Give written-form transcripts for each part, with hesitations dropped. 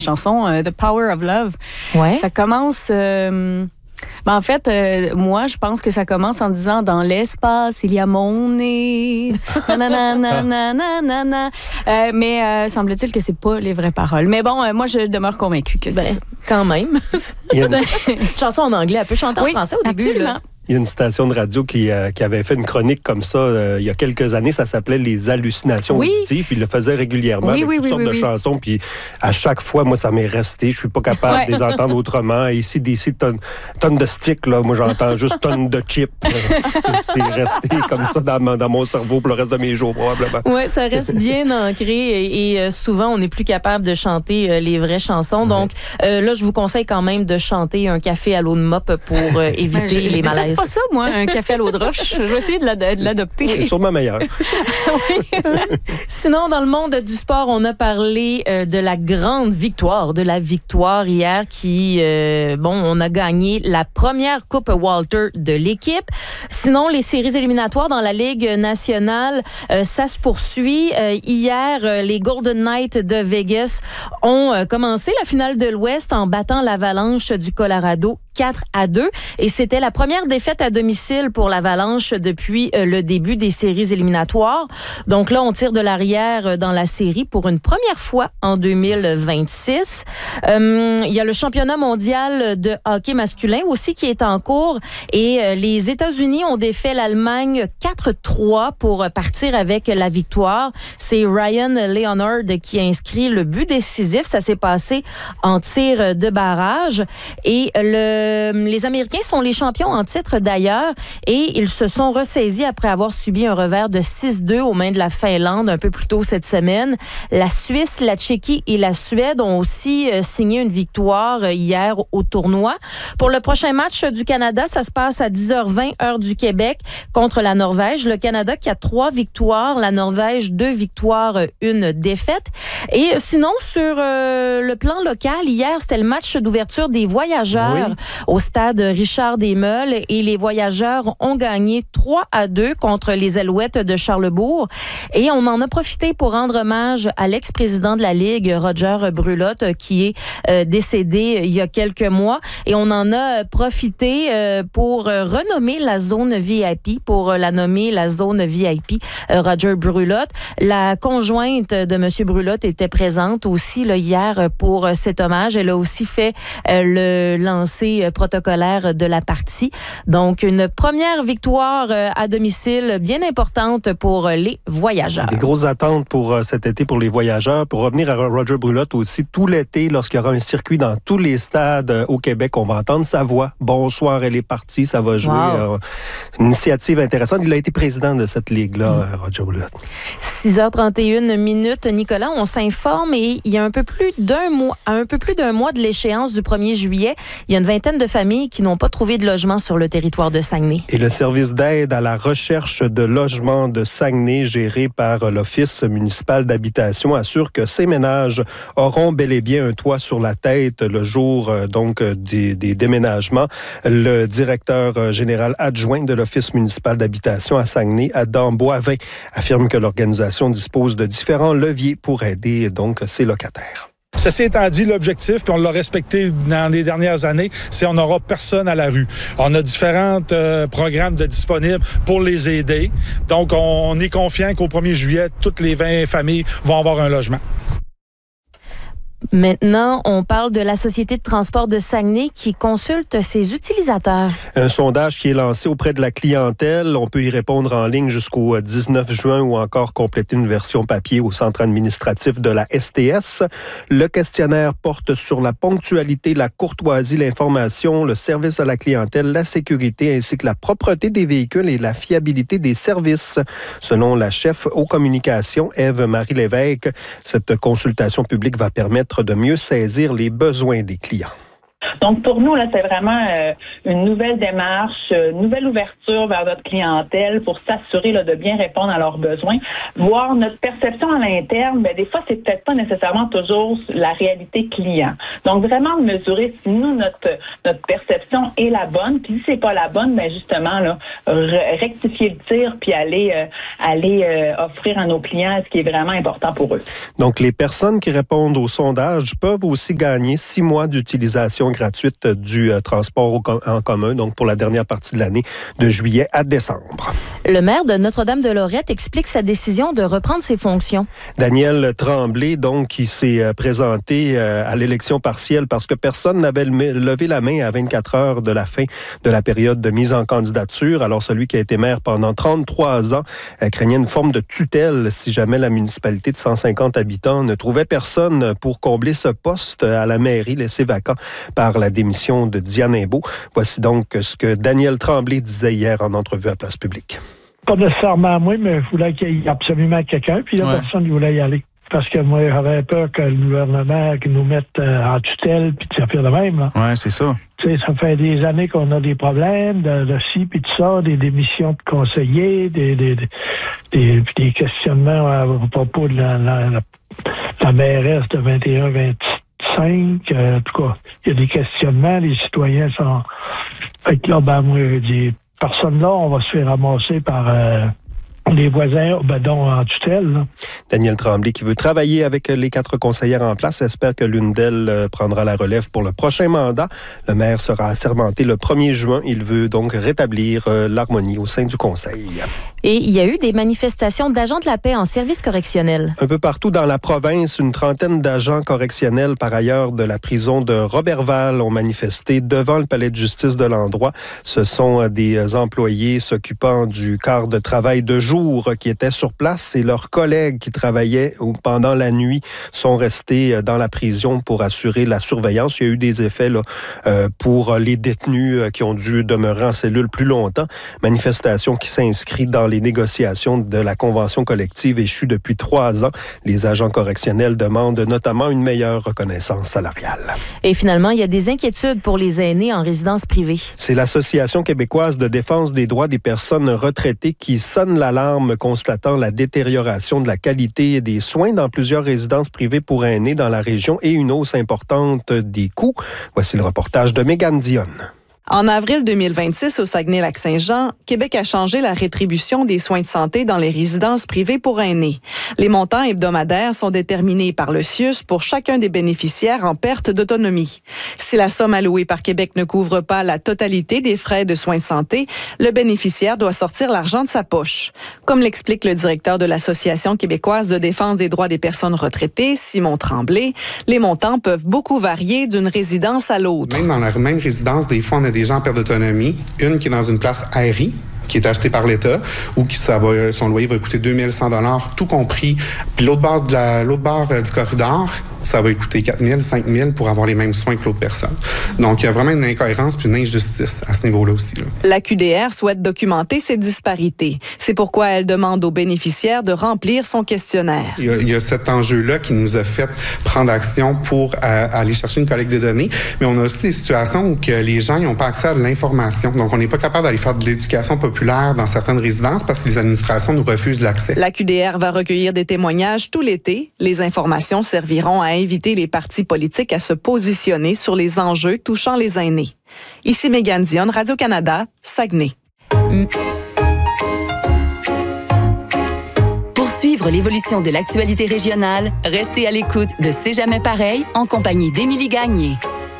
chanson The Power of Love. Ouais. Ça commence... en fait, moi, je pense que ça commence en disant « Dans l'espace, il y a mon nez. » Mais semble-t-il que c'est pas les vraies paroles. Mais bon, moi, je demeure convaincue que c'est ça. Quand même. Une chanson en anglais. Elle peut chanter en français au début. Absolument. Là. Il y a une station de radio qui avait fait une chronique comme ça il y a quelques années. Ça s'appelait Les hallucinations auditives. Puis il le faisait régulièrement avec toutes sortes de chansons. Puis à chaque fois, moi, ça m'est resté. Je suis pas capable de les entendre autrement. Et ici, tonnes de sticks, là. Moi, j'entends juste tonnes de chips. C'est resté comme ça dans mon cerveau pour le reste de mes jours, probablement. Oui, ça reste bien ancré et souvent, on n'est plus capable de chanter les vraies chansons. Donc, là, je vous conseille quand même de chanter un café à l'eau de mop pour éviter les malaises. C'est pas ça, moi, un café à l'eau de roche. Je vais essayer de l'adopter. C'est sûrement meilleur. Sinon, dans le monde du sport, on a parlé de la grande victoire, hier qui, on a gagné la première Coupe Walter de l'équipe. Sinon, les séries éliminatoires dans la Ligue nationale, ça se poursuit. Hier, les Golden Knights de Vegas ont commencé la finale de l'Ouest en battant l'Avalanche du Colorado 4-2. Et c'était la première défaite à domicile pour l'Avalanche depuis le début des séries éliminatoires. Donc là, on tire de l'arrière dans la série pour une première fois en 2026. Il y a le championnat mondial de hockey masculin aussi qui est en cours. Et les États-Unis ont défait l'Allemagne 4-3 pour partir avec la victoire. C'est Ryan Leonard qui a inscrit le but décisif. Ça s'est passé en tir de barrage. Et les Américains sont les champions en titre d'ailleurs et ils se sont ressaisis après avoir subi un revers de 6-2 aux mains de la Finlande un peu plus tôt cette semaine. La Suisse, la Tchéquie et la Suède ont aussi signé une victoire hier au tournoi. Pour le prochain match du Canada, ça se passe à 10h20 heure du Québec contre la Norvège. Le Canada qui a 3 victoires, la Norvège 2 victoires, 1 défaite. Et sinon, sur le plan local, hier, c'était le match d'ouverture des Voyageurs au stade Richard Desmeules et les Voyageurs ont gagné 3-2 contre les Alouettes de Charlebourg. Et on en a profité pour rendre hommage à l'ex-président de la Ligue, Roger Brulotte, qui est décédé il y a quelques mois. Et on en a profité pour renommer la zone VIP, pour la nommer la zone VIP Roger Brulotte. La conjointe de M. Brulotte était présente aussi là, hier pour cet hommage. Elle a aussi fait le lancer protocolaire de la partie. Donc, une première victoire à domicile bien importante pour les Voyageurs. Des grosses attentes pour cet été pour les Voyageurs. Pour revenir à Roger Brulotte aussi, tout l'été, lorsqu'il y aura un circuit dans tous les stades au Québec, on va entendre sa voix. Bonsoir, elle est partie, ça va jouer. Wow. Une initiative intéressante. Il a été président de cette ligue-là, Roger Brulotte. 6h31 minutes, Nicolas, on s'informe et il y a un peu plus d'un mois de l'échéance du 1er juillet, il y a une vingtaine de familles qui n'ont pas trouvé de logement sur le territoire de Saguenay. Et le service d'aide à la recherche de logements de Saguenay, géré par l'Office municipal d'habitation, assure que ces ménages auront bel et bien un toit sur la tête le jour des déménagements. Le directeur général adjoint de l'Office municipal d'habitation à Saguenay, Adam Boivin, affirme que l'organisation dispose de différents leviers pour aider donc ces locataires. Ceci étant dit, l'objectif, puis on l'a respecté dans les dernières années, c'est on n'aura personne à la rue. On a différents programmes de disponibles pour les aider. Donc, on est confiant qu'au 1er juillet, toutes les 20 familles vont avoir un logement. Maintenant, on parle de la Société de transport de Saguenay qui consulte ses utilisateurs. Un sondage qui est lancé auprès de la clientèle. On peut y répondre en ligne jusqu'au 19 juin ou encore compléter une version papier au centre administratif de la STS. Le questionnaire porte sur la ponctualité, la courtoisie, l'information, le service à la clientèle, la sécurité ainsi que la propreté des véhicules et la fiabilité des services. Selon la chef aux communications, Ève-Marie Lévesque, cette consultation publique va permettre de mieux saisir les besoins des clients. Donc, pour nous, là, c'est vraiment une nouvelle démarche, une nouvelle ouverture vers notre clientèle pour s'assurer là, de bien répondre à leurs besoins. Voir notre perception à l'interne, des fois, c'est peut-être pas nécessairement toujours la réalité client. Donc, vraiment de mesurer si nous, notre perception est la bonne, puis si c'est pas la bonne, justement, là, rectifier le tir, puis aller offrir à nos clients ce qui est vraiment important pour eux. Donc, les personnes qui répondent au sondage peuvent aussi gagner 6 mois d'utilisation gratuite du transport en commun, donc pour la dernière partie de l'année, de juillet à décembre. Le maire de Notre-Dame-de-Lorette explique sa décision de reprendre ses fonctions. Daniel Tremblay, donc, qui s'est présenté à l'élection partielle parce que personne n'avait levé la main à 24 heures de la fin de la période de mise en candidature. Alors, celui qui a été maire pendant 33 ans craignait une forme de tutelle si jamais la municipalité de 150 habitants ne trouvait personne pour combler ce poste à la mairie laissé vacant par la démission de Diane Imbeau. Voici donc ce que Daniel Tremblay disait hier en entrevue à Place Publique. Pas nécessairement moi, mais il voulait qu'il y ait absolument quelqu'un, puis là, personne ne voulait y aller. Parce que moi, j'avais peur que le gouvernement nous mette en tutelle, puis ça fait de même. Là. Ouais, c'est ça. Tu sais, ça fait des années qu'on a des problèmes de ci, puis tout ça, des démissions de conseillers, des questionnements à propos de la mairesse de 21-25. En tout cas, il y a des questionnements, les citoyens sont... Fait que là, moi, je dis, personne là, on va se faire ramasser par... les voisins, dont en tutelle. Là. Daniel Tremblay, qui veut travailler avec les 4 conseillères en place, espère que l'une d'elles prendra la relève pour le prochain mandat. Le maire sera assermenté le 1er juin. Il veut donc rétablir l'harmonie au sein du conseil. Et il y a eu des manifestations d'agents de la paix en service correctionnel. Un peu partout dans la province, une trentaine d'agents correctionnels, par ailleurs de la prison de Roberval, ont manifesté devant le palais de justice de l'endroit. Ce sont des employés s'occupant du quart de travail de jour qui étaient sur place et leurs collègues qui travaillaient pendant la nuit sont restés dans la prison pour assurer la surveillance. Il y a eu des effets là, pour les détenus qui ont dû demeurer en cellule plus longtemps. Manifestation qui s'inscrit dans les négociations de la convention collective échue depuis 3 ans. Les agents correctionnels demandent notamment une meilleure reconnaissance salariale. Et finalement, il y a des inquiétudes pour les aînés en résidence privée. C'est l'Association québécoise de défense des droits des personnes retraitées qui sonne l'alarme constatant la détérioration de la qualité des soins dans plusieurs résidences privées pour aînés dans la région et une hausse importante des coûts. Voici le reportage de Mégane Dionne. En avril 2026, au Saguenay-Lac-Saint-Jean, Québec a changé la rétribution des soins de santé dans les résidences privées pour aînés. Les montants hebdomadaires sont déterminés par le CIUS pour chacun des bénéficiaires en perte d'autonomie. Si la somme allouée par Québec ne couvre pas la totalité des frais de soins de santé, le bénéficiaire doit sortir l'argent de sa poche. Comme l'explique le directeur de l'Association québécoise de défense des droits des personnes retraitées, Simon Tremblay, les montants peuvent beaucoup varier d'une résidence à l'autre. Même dans la même résidence, des fois, on a des gens en perte d'autonomie, une qui est dans une place aérie, qui est achetée par l'État, ou qui son loyer va coûter 2100 $, tout compris. Puis l'autre bord du corridor, ça va coûter 4 000, 5 000 pour avoir les mêmes soins que l'autre personne. Donc, il y a vraiment une incohérence puis une injustice à ce niveau-là aussi. Là. La QDR souhaite documenter ces disparités. C'est pourquoi elle demande aux bénéficiaires de remplir son questionnaire. Il y a cet enjeu-là qui nous a fait prendre action pour aller chercher une collecte de données, mais on a aussi des situations où que les gens n'ont pas accès à de l'information. Donc, on n'est pas capable d'aller faire de l'éducation populaire dans certaines résidences parce que les administrations nous refusent l'accès. La QDR va recueillir des témoignages tout l'été. Les informations serviront à inviter les partis politiques à se positionner sur les enjeux touchant les aînés. Ici Mégane Dionne, Radio-Canada, Saguenay. Pour suivre l'évolution de l'actualité régionale, restez à l'écoute de C'est jamais pareil en compagnie d'Émilie Gagné.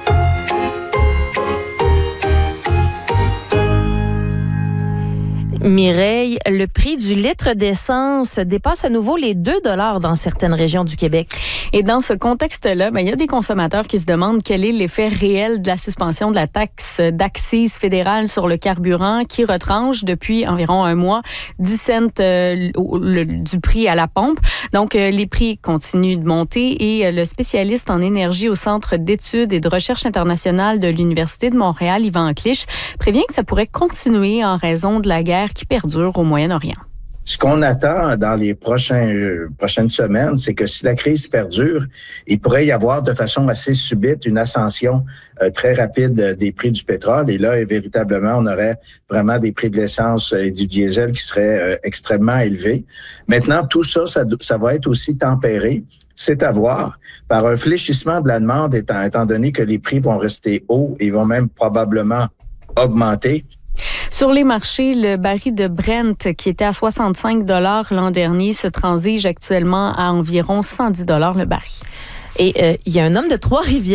Mireille, le prix du litre d'essence dépasse à nouveau les 2 $ dans certaines régions du Québec. Et dans ce contexte-là, il y a des consommateurs qui se demandent quel est l'effet réel de la suspension de la taxe d'accise fédérale sur le carburant qui retranche depuis environ un mois 10 cents du prix à la pompe. Donc, les prix continuent de monter et le spécialiste en énergie au Centre d'études et de recherche internationale de l'Université de Montréal, Yvan Clich, prévient que ça pourrait continuer en raison de la guerre qui perdure au Moyen-Orient. Ce qu'on attend dans les prochaines semaines, c'est que si la crise perdure, il pourrait y avoir de façon assez subite une ascension très rapide des prix du pétrole. Et là, véritablement, on aurait vraiment des prix de l'essence et du diesel qui seraient extrêmement élevés. Maintenant, tout ça va être aussi tempéré. C'est à voir par un fléchissement de la demande, étant donné que les prix vont rester hauts et vont même probablement augmenter. Sur les marchés, le baril de Brent, qui était à 65 $ l'an dernier, se transige actuellement à environ 110 $ le baril. Et il y a un homme de Trois-Rivières